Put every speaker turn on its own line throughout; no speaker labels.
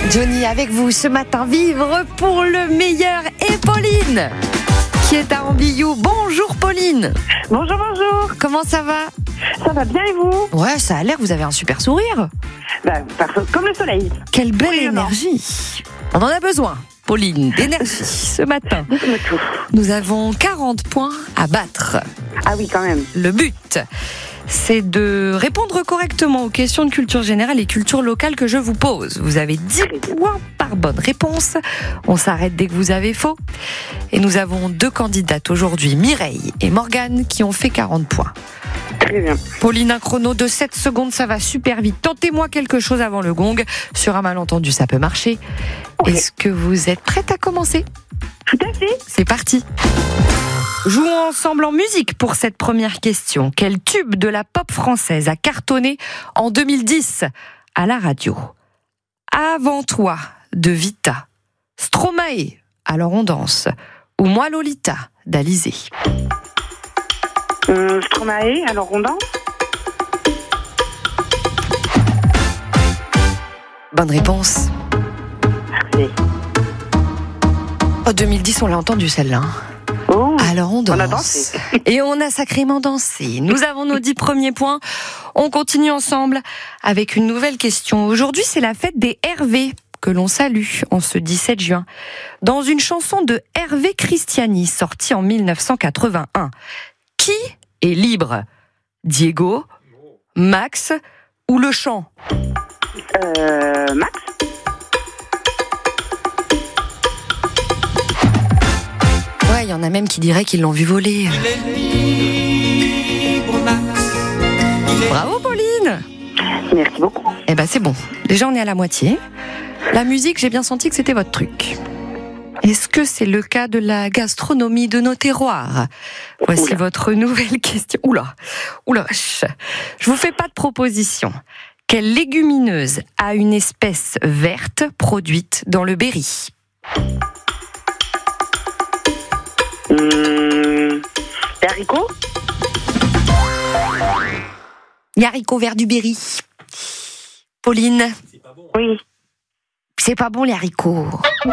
Johnny avec vous ce matin, vivre pour le meilleur, et Pauline qui est à Ambiou. Bonjour Pauline.
Bonjour, bonjour.
Comment ça va?
Ça va bien et vous?
Ouais, ça a l'air, vous avez un super sourire.
Comme le soleil.
Quelle belle
Oui,
énergie. On en a besoin, Pauline, d'énergie ce matin.
Dites-moi tout.
Nous avons 40 points à battre.
Ah oui, quand même.
Le but, c'est de répondre correctement aux questions de culture générale et culture locale que je vous pose. Vous avez 10 points par bonne réponse. On s'arrête dès que vous avez faux. Et nous avons 2 candidates aujourd'hui, Mireille et Morgane, qui ont fait 40 points.
Très bien.
Pauline, un chrono de 7 secondes, ça va super vite. Tentez-moi quelque chose avant le gong. Sur un malentendu, ça peut marcher.
Okay.
Est-ce que vous êtes prête à commencer?
Tout à fait.
C'est parti. Jouons ensemble en musique pour cette première question. Quel tube de la pop française a cartonné en 2010 à la radio? Avant toi de Vita, Stromae, alors on danse, ou Moi Lolita d'Alizé?
Stromae, alors on danse.
Bonne réponse.
Parfait.
Oh, 2010, on l'a entendu celle-là.
Oh,
Alors on danse.
on a dansé.
Et on a sacrément dansé. Nous avons nos 10 premiers points. On continue ensemble avec une nouvelle question. Aujourd'hui, c'est la fête des Hervé que l'on salue en ce 17 juin. Dans une chanson de Hervé Christiani sortie en 1981, qui est libre? Diego, Max ou le chant?
Max.
Ouais, il y en a même qui diraient qu'ils l'ont vu voler. Bravo Pauline.
Merci beaucoup.
Eh ben c'est bon, déjà on est à la moitié. La musique, j'ai bien senti que c'était votre truc. Est-ce que c'est le cas de la gastronomie de nos terroirs? Voici votre nouvelle question. Oula, vache. Je vous fais pas de proposition. Quelle légumineuse a une espèce verte produite dans le Berry?
Les haricots.
Les haricots verts du Berry. Pauline,
Oui.
c'est pas bon les haricots.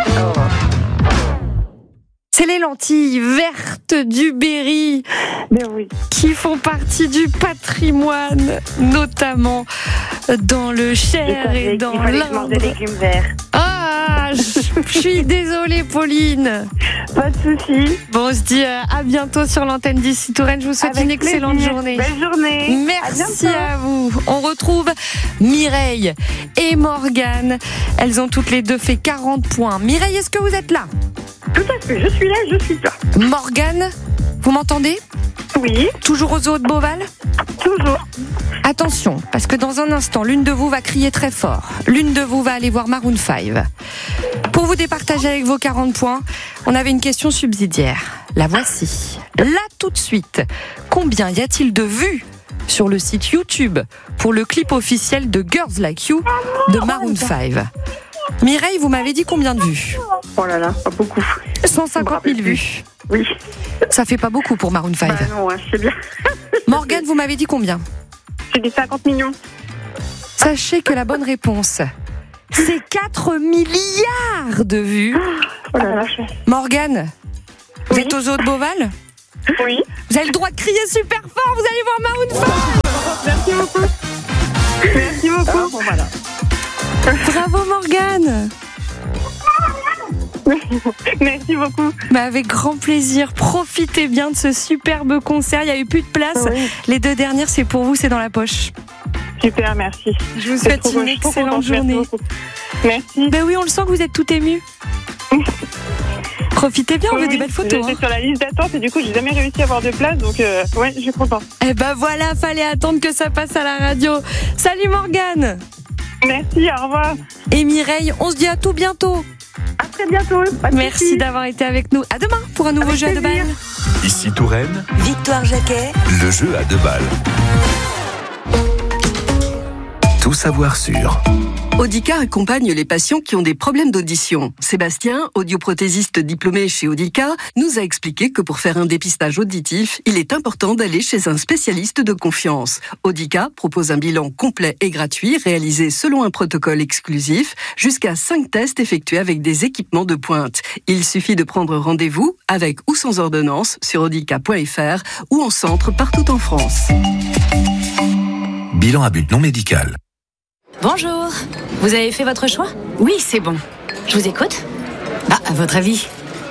C'est les lentilles vertes du Berry
Mais oui.
qui font partie du patrimoine, notamment dans le Cher et dans
Il fallait que je mange des
l'Indre.
légumes verts.
Ah, je suis désolée Pauline.
Pas de soucis.
Bon, on se dit à bientôt sur l'antenne d'Ici Touraine. Je vous souhaite
Avec
une excellente
plaisir.
journée.
Belle journée.
Merci
bientôt.
à vous. On retrouve Mireille et Morgane. Elles ont toutes les deux fait 40 points. Mireille, est-ce que vous êtes là?
Tout à fait. Je suis là, je suis là.
Morgane, vous m'entendez?
Oui,
Toujours aux eaux de Beauval?
toujours.
Attention, parce que dans un instant, l'une de vous va crier très fort. L'une de vous va aller voir Maroon 5. Pour vous départager avec vos 40 points, on avait une question subsidiaire. La voici. Là, tout de suite, combien y a-t-il de vues sur le site YouTube pour le clip officiel de Girls Like You de Maroon 5? Mireille, vous m'avez dit combien de vues?
Oh là là, pas beaucoup.
150 000 vues.
Oui.
Ça fait pas beaucoup pour Maroon 5.
Bah non, ouais, c'est bien.
Morgane, vous m'avez dit combien?
J'ai dit 50 millions.
Sachez que la bonne réponse, c'est 4 milliards de vues.
Oh là là.
Morgane, vous
Oui.
êtes aux eaux de Beauval?
Oui.
Vous avez le droit de crier super fort, vous allez voir Maroon 5.
Merci beaucoup. Merci beaucoup.
Bon, voilà. Bravo Morgane.
Merci beaucoup.
Mais avec grand plaisir, profitez bien de ce superbe concert. Il n'y a eu plus de place.
Oui.
Les 2 dernières, c'est pour vous, c'est dans la poche.
Super, merci.
Je vous
C'est
souhaite
trop
une
beau, je suis trop
excellente
contente,
journée.
Merci beaucoup. Merci.
Ben oui, on le sent que vous êtes tout ému. Profitez bien, on veut des belles photos.
J'étais sur la liste d'attente et du coup, j'ai jamais réussi à avoir de place, donc ouais, je suis contente.
Eh ben voilà, fallait attendre que ça passe à la radio. Salut Morgane.
Merci, au revoir.
Et Mireille, on se dit à tout bientôt.
À très bientôt. Pas de
Merci
soucis.
d'avoir été avec nous. À demain pour un nouveau
Avec
jeu à 2
plaisir.
balles.
Ici Touraine,
Victoire Jacquet,
le jeu à 2 balles. Tout savoir sur.
Audica accompagne les patients qui ont des problèmes d'audition. Sébastien, audioprothésiste diplômé chez Audica, nous a expliqué que pour faire un dépistage auditif, il est important d'aller chez un spécialiste de confiance. Audica propose un bilan complet et gratuit, réalisé selon un protocole exclusif, jusqu'à 5 tests effectués avec des équipements de pointe. Il suffit de prendre rendez-vous, avec ou sans ordonnance, sur audica.fr ou en centre partout en France.
Bilan à but non médical.
Bonjour, vous avez fait votre choix ?
Oui, c'est bon.
Je vous écoute.
À votre avis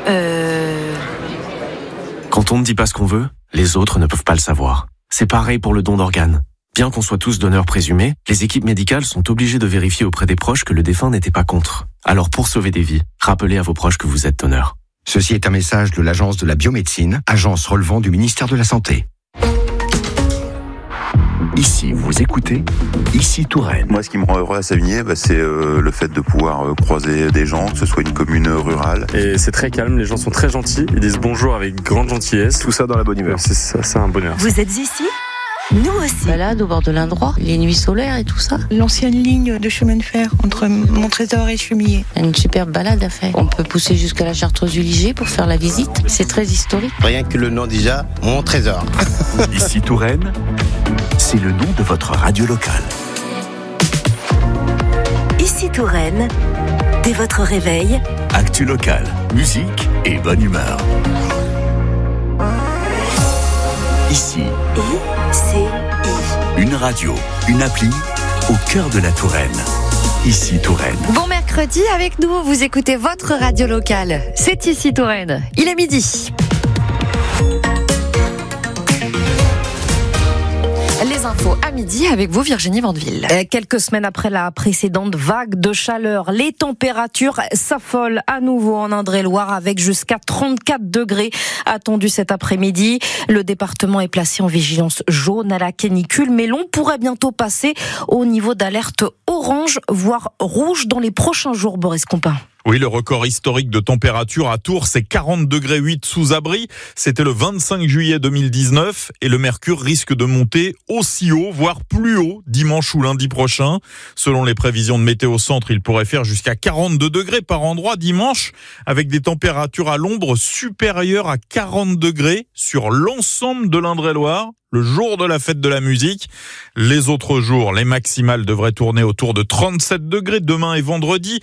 Quand on ne dit pas ce qu'on veut, les autres ne peuvent pas le savoir. C'est pareil pour le don d'organes. Bien qu'on soit tous donneurs présumés, les équipes médicales sont obligées de vérifier auprès des proches que le défunt n'était pas contre. Alors pour sauver des vies, rappelez à vos proches que vous êtes donneur.
Ceci est un message de l'Agence de la biomédecine, agence relevant du ministère de la Santé.
Ici, vous écoutez Ici Touraine.
Moi, ce qui me rend heureux à Savigné, c'est le fait de pouvoir croiser des gens, que ce soit une commune rurale.
Et c'est très calme, les gens sont très gentils, ils disent bonjour avec grande gentillesse.
Tout ça dans la bonne humeur.
C'est ça, c'est un bonheur.
Vous êtes ici ? Nous aussi.
Balade au bord de l'Indroit, les nuits solaires et tout ça.
L'ancienne ligne de chemin de fer entre Montrésor et Chemillé.
Une superbe balade à faire. On peut pousser jusqu'à la Chartreuse du Liger pour faire la visite. C'est très historique.
Rien que le nom déjà, Montrésor.
Ici Touraine, c'est le nom de votre radio locale.
Ici Touraine, dès votre réveil.
Actu locale, musique et bonne humeur. Ici, une radio, une appli au cœur de la Touraine. Ici Touraine.
Bon mercredi avec nous, vous écoutez votre radio locale. C'est Ici Touraine. Il est midi. Les infos à midi avec vous, Virginie Vandeville.
Quelques semaines après la précédente vague de chaleur, les températures s'affolent à nouveau en Indre-et-Loire avec jusqu'à 34 degrés attendus cet après-midi. Le département est placé en vigilance jaune à la canicule, mais l'on pourrait bientôt passer au niveau d'alerte orange, voire rouge dans les prochains jours, Boris Compin.
Oui, le record historique de température à Tours, c'est 40,8 degrés sous abri. C'était le 25 juillet 2019 et le mercure risque de monter aussi haut, voire plus haut, dimanche ou lundi prochain. Selon les prévisions de Météo Centre, il pourrait faire jusqu'à 42 degrés par endroit dimanche, avec des températures à l'ombre supérieures à 40 degrés sur l'ensemble de l'Indre-et-Loire. Le jour de la fête de la musique. Les autres jours, les maximales devraient tourner autour de 37 degrés demain et vendredi,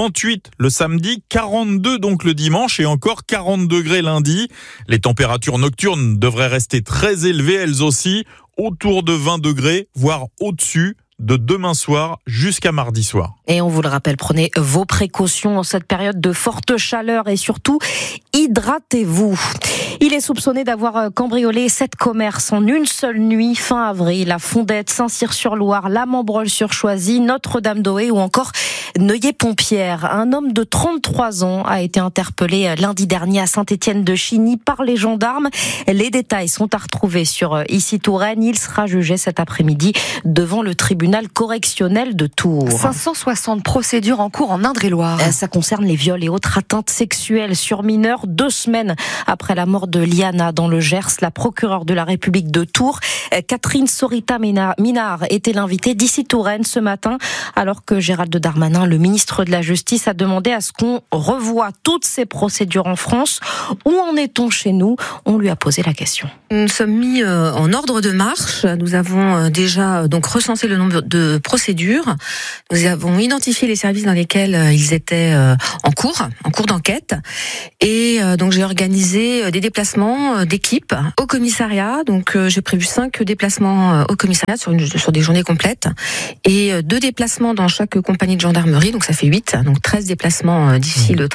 38 le samedi, 42 donc le dimanche et encore 40 degrés lundi. Les températures nocturnes devraient rester très élevées elles aussi, autour de 20 degrés, voire au-dessus, de demain soir jusqu'à mardi soir.
Et on vous le rappelle, prenez vos précautions en cette période de forte chaleur et surtout, hydratez-vous. Il est soupçonné d'avoir cambriolé 7 commerces en une seule nuit fin avril. La Fondette, Saint-Cyr-sur-Loire, La Membreule-sur-Choisy, Notre-Dame-d'Oé ou encore Neuilly-Pompierre. Un homme de 33 ans a été interpellé lundi dernier à Saint-Étienne-de-Chigny par les gendarmes. Les détails sont à retrouver sur Ici Touraine. Il sera jugé cet après-midi devant le tribunal correctionnel de Tours.
560 procédures en cours en Indre-et-Loire.
Ça concerne les viols et autres atteintes sexuelles sur mineurs. 2 semaines après la mort de Liana dans le Gers, la procureure de la République de Tours, Catherine Sorita-Minard, était l'invitée d'Ici Touraine ce matin, alors que Gérald Darmanin, le ministre de la Justice, a demandé à ce qu'on revoie toutes ces procédures en France. Où en est-on chez nous ? On lui a posé la question.
Nous sommes mis en ordre de marche. Nous avons déjà donc recensé le nombre de procédures. Nous avons identifié les services dans lesquels ils étaient en cours d'enquête. Et donc j'ai organisé des déplacements d'équipes au commissariat. Donc j'ai prévu 5 déplacements au commissariat sur des journées complètes et 2 déplacements dans chaque compagnie de gendarmerie. Donc ça fait 8. Donc 13 déplacements d'ici le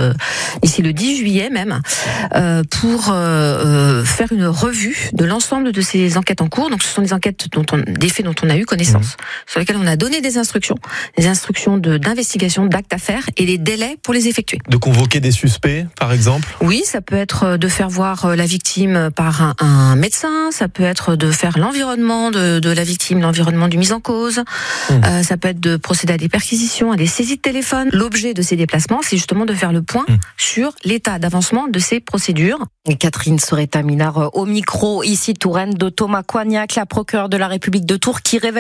10 juillet même pour faire une revue de l'ensemble de ces enquêtes en cours. Donc ce sont des enquêtes des faits dont on a eu connaissance, sur lesquels on a donné des instructions d'investigation, d'actes à faire et des délais pour les effectuer.
De convoquer des suspects, par exemple ?
Oui, ça peut être de faire voir la victime par un médecin, ça peut être de faire l'environnement de la victime, l'environnement du mis en cause, ça peut être de procéder à des perquisitions, à des saisies de téléphone. L'objet de ces déplacements, c'est justement de faire le point sur l'état d'avancement de ces procédures.
Et Catherine Sorita-Minard au micro, Ici Touraine, de Thomas Coignac, la procureure de la République de Tours, qui révèle aussi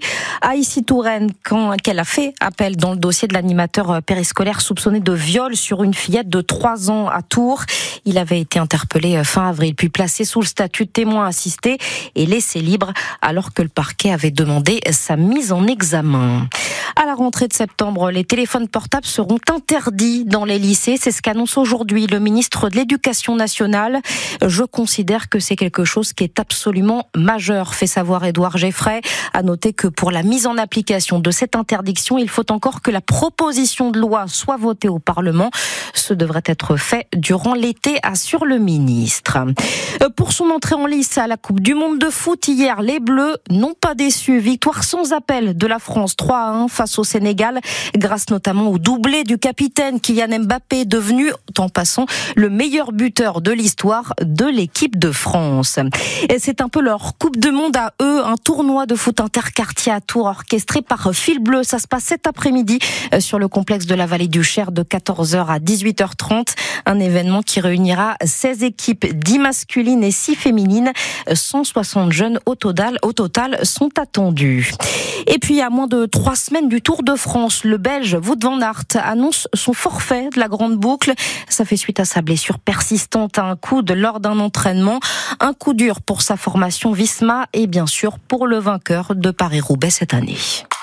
à Issy-Touraine qu'elle a fait appel dans le dossier de l'animateur périscolaire soupçonné de viol sur une fillette de 3 ans à Tours. Il avait été interpellé fin avril, puis placé sous le statut de témoin assisté et laissé libre alors que le parquet avait demandé sa mise en examen. À la rentrée de septembre, les téléphones portables seront interdits dans les lycées. C'est ce qu'annonce aujourd'hui le ministre de l'Éducation nationale. Je considère que c'est quelque chose qui est absolument majeur, fait savoir Édouard Geffray. À noter que pour la mise en application de cette interdiction, il faut encore que la proposition de loi soit votée au Parlement. Ce devrait être fait durant l'été, assure le ministre. Pour son entrée en lice à la Coupe du Monde de foot hier, les Bleus n'ont pas déçu. Victoire sans appel de la France 3-1 face au Sénégal, grâce notamment au doublé du capitaine Kylian Mbappé, devenu, en passant, le meilleur buteur de l'histoire de l'équipe de France. Et c'est un peu leur Coupe du Monde à eux, un tournoi de foot interquartier à Tours orchestré par Fil Bleu. Ça se passe cet après-midi sur le complexe de la Vallée du Cher de 14h à 18h30. Un événement qui réunira 16 équipes, 10 masculines et 6 féminines. 160 jeunes au total sont attendus. Et puis, à moins de 3 semaines du Tour de France, le Belge Wout van Aert annonce son forfait de la Grande Boucle. Ça fait suite à sa blessure persistante à un coude lors d'un entraînement. Un coup dur pour sa formation Visma et bien sûr pour le vainqueur de Paris-Roubaix cette année.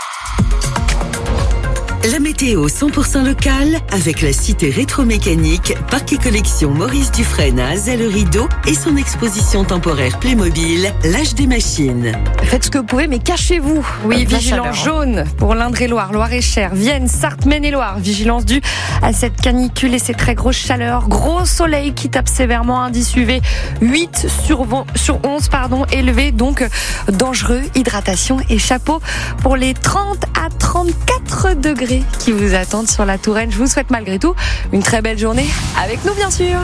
La météo 100% locale avec la cité rétromécanique, Parc et Collection Maurice Dufresne à Azay-le-Rideau et son exposition temporaire Playmobil, l'âge des machines.
Faites ce que vous pouvez, mais cachez-vous. Oui, vigilance jaune pour l'Indre-et-Loire, Loire-et-Cher, Vienne, Sarthe, Maine-et-Loire. Vigilance due à cette canicule et ces très grosses chaleurs. Gros soleil qui tape sévèrement, indice UV 8 sur 11, élevé, donc dangereux. Hydratation et chapeau pour les 30 à 34 degrés qui vous attendent sur la Touraine. Je vous souhaite malgré tout une très belle journée avec nous, bien sûr.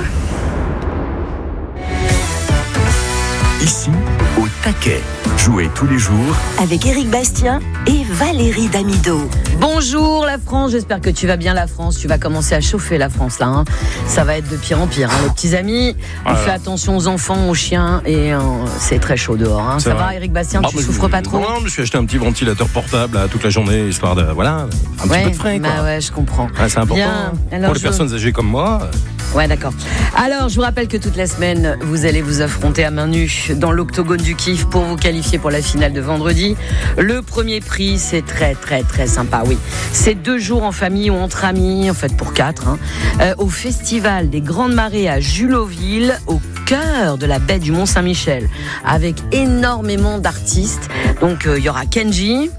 Ici, au taquet. Jouez tous les jours
avec Éric Bastien et Valérie Damido.
Bonjour la France, j'espère que tu vas bien la France. Tu vas commencer à chauffer la France là. Ça va être de pire en pire. Les petits amis, on fait attention aux enfants, aux chiens et c'est très chaud dehors. Ça va Éric Bastien, tu souffres pas trop?
Non, je me suis acheté un petit ventilateur portable toute la journée, histoire de un petit peu de frais.
Bah ouais, je comprends.
C'est important pour les personnes âgées comme moi.
Ouais, d'accord. Alors, je vous rappelle que toute la semaine, vous allez vous affronter à main nue dans l'octogone du kiff pour vous qualifier pour la finale de vendredi. Le premier prix, c'est très, très, très sympa, oui. C'est 2 jours en famille ou entre amis, en fait pour 4, au Festival des Grandes Marées à Juloville, au cœur de la baie du Mont-Saint-Michel, avec énormément d'artistes. Donc, il y aura Kenji.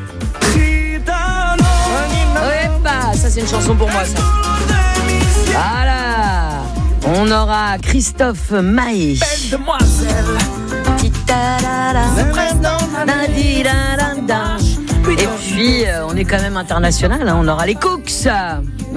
Ça, c'est une chanson pour moi, ça. Voilà. On aura Christophe Maé. Belle demoiselle. Et puis, on est quand même international. On aura les Cooks. Oui.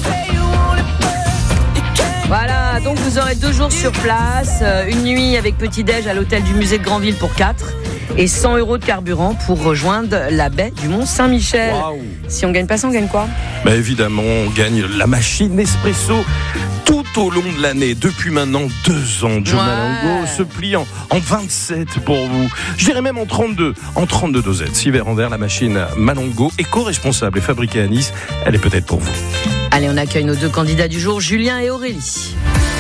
Voilà, donc vous aurez 2 jours sur place, une nuit avec petit-déj à l'hôtel du musée de Granville pour 4 et 100 € de carburant pour rejoindre la baie du Mont-Saint-Michel. Wow. Si on gagne pas ça, on gagne quoi?
Bah évidemment, on gagne la machine Nespresso tout au long de l'année. Depuis maintenant 2 ans, Joe Malongo se plie en 27 pour vous. Je dirais même en 32 dosettes. 6 verres en verre, la machine Malongo, éco-responsable et fabriquée à Nice. Elle est peut-être pour vous.
Allez, on accueille nos 2 candidats du jour, Julien et Aurélie.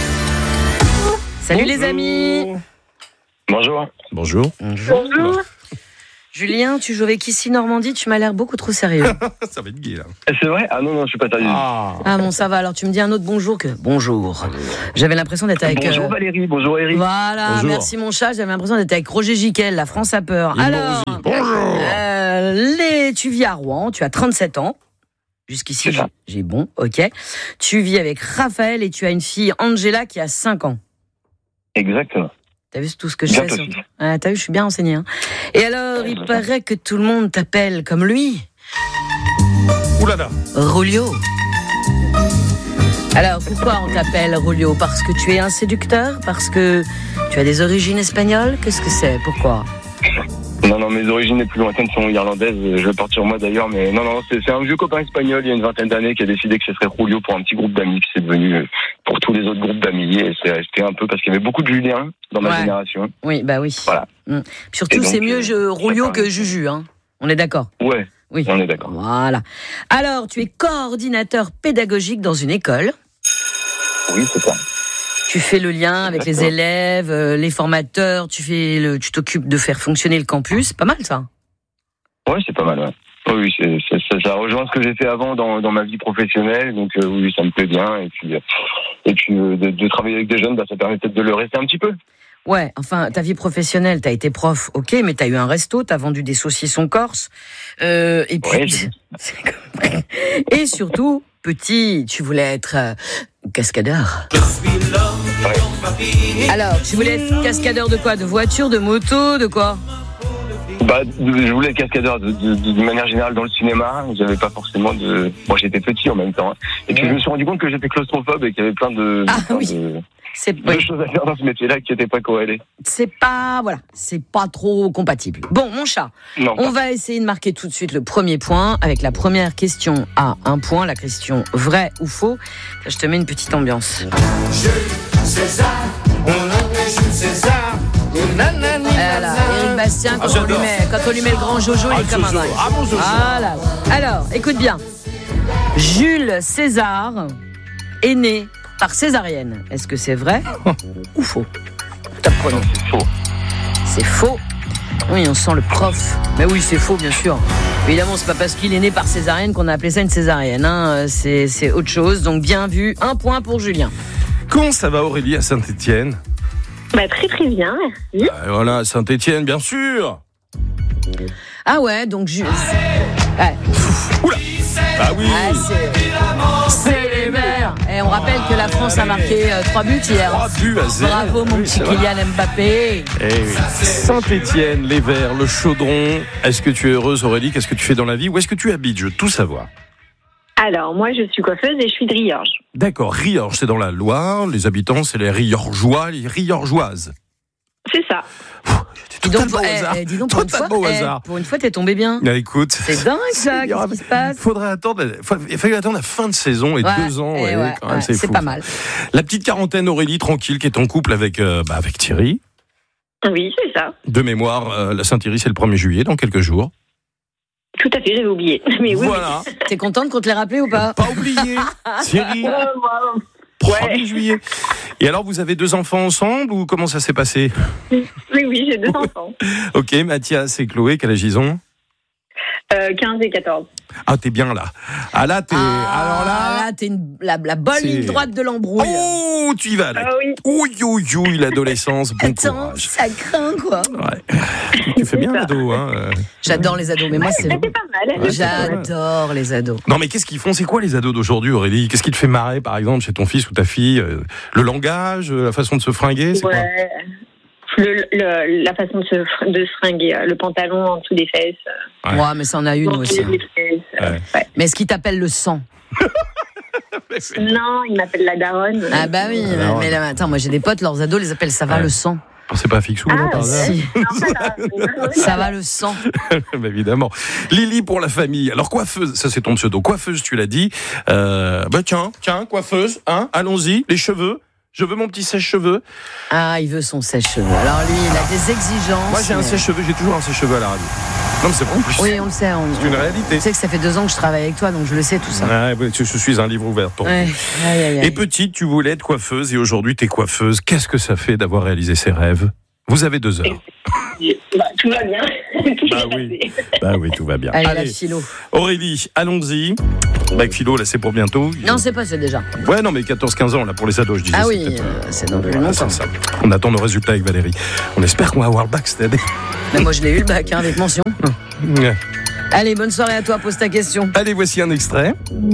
Salut les amis.
Bonjour.
Julien, tu joues avec Ici Normandie, tu m'as l'air beaucoup trop sérieux.
Ça va être gay là.
C'est vrai? Ah non, je suis pas sérieux.
Ah bon, ça va, alors tu me dis un autre bonjour que bonjour. J'avais l'impression d'être avec...
Bonjour Valérie, bonjour Eric.
Voilà, bonjour. Merci mon chat, j'avais l'impression d'être avec Roger Giquel, la France a peur. Alors, bonjour. Tu vis à Rouen, tu as 37 ans. Jusqu'ici, j'ai bon, ok. Tu vis avec Raphaël et tu as une fille, Angela, qui a 5 ans.
Exactement.
T'as vu tout ce que je sais sur toi? T'as vu, je suis bien renseignée. Et alors, il paraît que tout le monde t'appelle comme lui.
Oulala.
Rulio. Alors, pourquoi on t'appelle Rulio? Parce que tu es un séducteur? Parce que tu as des origines espagnoles? Qu'est-ce que c'est? Pourquoi?
Non, mes origines les plus lointaines sont irlandaises. Je vais partir moi d'ailleurs, mais non, c'est un vieux copain espagnol il y a une 20aine d'années qui a décidé que ce serait Julio pour un petit groupe d'amis, qui c'est devenu pour tous les autres groupes d'amis. Et c'est resté un peu parce qu'il y avait beaucoup de Julien dans ma génération.
Oui, bah oui.
Voilà.
Surtout, donc, c'est mieux Julio que Juju, hein. On est d'accord ?
Ouais,
oui.
On est d'accord.
Voilà. Alors, tu es coordinateur pédagogique dans une école.
Oui, c'est ça.
Tu fais le lien avec les élèves, les formateurs, tu t'occupes de faire fonctionner le campus. Pas mal, ça.
Ouais, c'est pas mal, ouais. Oui, ça rejoint ce que j'ai fait avant dans ma vie professionnelle, donc oui, ça me plaît bien. Et puis de travailler avec des jeunes, ça permet peut-être de le rester un petit peu.
Ouais, enfin, ta vie professionnelle, t'as été prof, ok, mais t'as eu un resto, t'as vendu des saucissons corse, et puis... Ouais, et surtout, petit, tu voulais être cascadeur. Ouais. Alors, tu voulais être cascadeur de quoi ? De voiture, de moto, de quoi ?
Je voulais être cascadeur de manière générale dans le cinéma. J'avais pas forcément de... Moi, j'étais petit en même temps. Et puis, je me suis rendu compte que j'étais claustrophobe et qu'il y avait plein de choses à faire dans ce métier-là qui n'étaient pas corrélées.
C'est pas trop compatible. Bon, mon chat, on va essayer de marquer tout de suite le premier point avec la première question à 1 point, la question vrai ou faux. Là, je te mets une petite ambiance. Jules César, on l'appelle Jules César. Voilà, Éric Bastien, quand on lui met le grand Jojo, il est comme un dingue. Voilà. Alors, écoute bien. Jules César est né par césarienne. Est-ce que c'est vrai ou faux ? Top chrono.
C'est faux.
C'est faux. Oui, on sent le prof. Mais oui, c'est faux, bien sûr. Évidemment, c'est pas parce qu'il est né par césarienne qu'on a appelé ça une césarienne. Hein. C'est autre chose. Donc, bien vu. 1 point pour Julien.
Comment ça va, Aurélie, à Saint-Étienne ?
Très très bien, merci.
Voilà, Saint-Étienne, bien sûr.
Ah ouais, donc Jules.
Oula. Ah oui.
C'est les Verts. Et on rappelle que la France a marqué 3 buts hier.
3 buts à 0.
Bravo mon petit Kylian Mbappé.
Saint-Étienne, les Verts, le Chaudron. Est-ce que tu es heureuse, Aurélie ? Qu'est-ce que tu fais dans la vie ? Où est-ce que tu habites ? Je veux tout savoir.
Alors, moi, je suis coiffeuse et je suis de Riorges.
D'accord, Riorges, c'est dans la Loire. Les habitants, c'est les Riorgeois, les Riorgeoises.
C'est ça.
Dis donc, pour une fois, t'es tombé bien.
Écoute,
c'est dingue ça, qu'est-ce qui se passe ?
Il fallait attendre la fin de saison et 2 ans. Quand même, c'est fou.
Pas mal.
La petite quarantaine, Aurélie, tranquille, qui est en couple avec Thierry.
Oui, c'est ça.
De mémoire, la Saint-Thierry, c'est le 1er juillet, dans quelques jours.
Tout à fait, j'avais oublié. Mais oui.
Voilà.
T'es contente qu'on te l'ait rappelé ou pas ?
Pas oublié. Thierry. 1er juillet. Et alors, vous avez 2 enfants ensemble ou comment ça s'est passé ?
Oui, j'ai 2 enfants.
Ok, Mathias et Chloé, quel âge ils ont ?
15 et 14.
Ah, t'es bien là. Ah là, t'es... alors
là, t'es la bonne ligne droite de l'embrouille.
Oh, tu y vas là. Oui, l'adolescence, bon courage.
Ça craint, quoi.
Ouais. Tu fais bien l'ado, hein.
J'adore les ados, mais moi, c'est...
C'était pas mal.
Ouais, j'adore les ados.
Non, mais qu'est-ce qu'ils font ? C'est quoi les ados d'aujourd'hui, Aurélie ? Qu'est-ce qui te fait marrer, par exemple, chez ton fils ou ta fille ? Le langage, la façon de se fringuer, c'est quoi ?
La façon de se fringuer, le pantalon en dessous des fesses.
Ouais, mais ça en a une aussi.
Ouais.
Mais est-ce qu'il t'appelle le sang ?
Non, il m'appelle la daronne.
Ah bah oui, mais là, attends, moi j'ai des potes, leurs ados les appellent ça va le sang.
C'est pas Fixou, non, par hasard ?
Si. Ça va le sang.
Bah, évidemment. Lily pour la famille. Alors coiffeuse, ça c'est ton pseudo. Coiffeuse, tu l'as dit. Tiens, coiffeuse, hein, allons-y, les cheveux. Je veux mon petit sèche-cheveux.
Ah, il veut son sèche-cheveux. Alors lui, il a des exigences.
Moi, j'ai un sèche-cheveux, j'ai toujours un sèche-cheveux à la radio. Non, mais c'est bon.
Oui, on le sait.
C'est une réalité.
Tu sais que ça fait 2 ans que je travaille avec toi, donc je le sais tout ça.
Ouais, je suis un livre ouvert pour vous. Et petite, tu voulais être coiffeuse et aujourd'hui, t'es coiffeuse. Qu'est-ce que ça fait d'avoir réalisé ses rêves ? Vous avez 2 heures.
Tout va bien.
Oui, tout va bien.
Allez, la philo.
Aurélie, allons-y. Bac philo, là, c'est pour bientôt.
Non, c'est passé déjà.
Ouais, non, mais 14-15 ans, là, pour les ados, je disais.
Ah oui, c'est dans plus longtemps.
Ça. On attend nos résultats avec Valérie. On espère qu'on va avoir le bac cette année.
Mais moi, je l'ai eu le bac, avec mention.
Ouais.
Allez, bonne soirée à toi, pose ta question.
Allez, voici un extrait.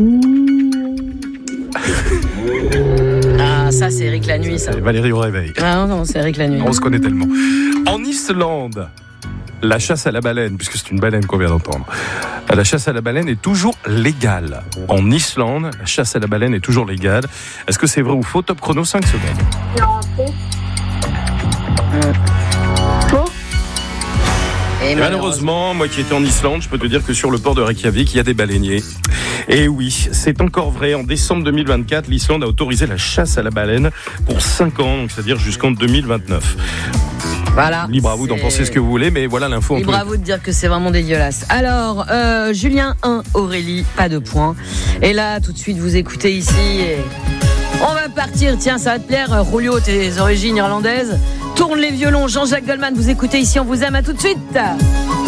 Ah, ça, c'est Eric la nuit, ça.
C'est Valérie au réveil.
Ah non, c'est Eric la nuit.
On se connaît tellement. En Islande, la chasse à la baleine, puisque c'est une baleine qu'on vient d'entendre, la chasse à la baleine est toujours légale. En Islande, la chasse à la baleine est toujours légale. Est-ce que c'est vrai ou faux ? Top chrono, 5 secondes.
Non, faux. Faux.
Et malheureusement, moi qui étais en Islande, je peux te dire que sur le port de Reykjavik, il y a des baleiniers. Et oui, c'est encore vrai. En décembre 2024, l'Islande a autorisé la chasse à la baleine pour 5 ans, donc c'est-à-dire jusqu'en 2029.
Voilà.
Libre à vous d'en penser ce que vous voulez, mais voilà l'info.
Libre à vous de dire que c'est vraiment dégueulasse. Alors, Julien 1, Aurélie, pas de points. Et là, tout de suite, vous écoutez ici. Et on va partir. Tiens, ça va te plaire, Julio, tes origines irlandaises. Tourne les violons. Jean-Jacques Goldman, vous écoutez ici. On vous aime. À tout de suite.